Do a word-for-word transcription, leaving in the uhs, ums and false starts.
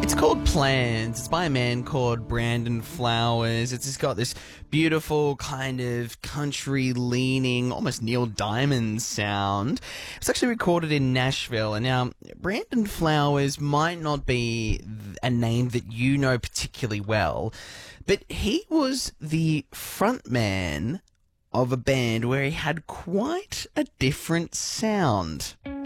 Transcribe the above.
It's called Plans. It's by a man called Brandon Flowers. It's just got this beautiful kind of country-leaning, almost Neil Diamond sound. It's actually recorded in Nashville. And now, Brandon Flowers might not be a name that you know particularly well, but he was the frontman of a band where he had quite a different sound.